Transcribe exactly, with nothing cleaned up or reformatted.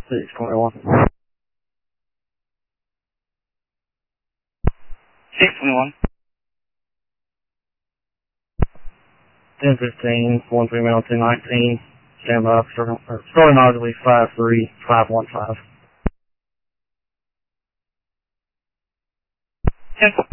six twenty-one. six twenty-one. ten fifteen, one female, two nineteen. Stand by, starting, starting obviously five three, five one five. ten